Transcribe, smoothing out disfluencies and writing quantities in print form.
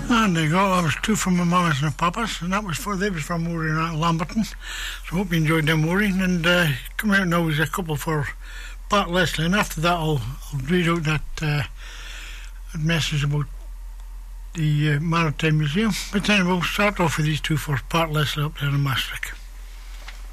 And there you go, that was two from my mamas and my papas, and they was from mooring at Lamberton. So I hope you enjoyed them mooring, and come out now is a couple for Pat Leslie, and after that I'll read out that message about the Maritime Museum. But then we'll start off with these two for Pat Leslie up there in Maastricht.